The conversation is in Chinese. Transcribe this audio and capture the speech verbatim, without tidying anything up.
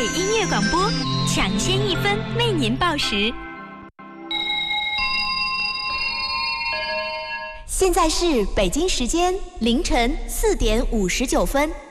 音乐广播，抢先一分为您报时。 现在是北京时间凌晨四点五十九分。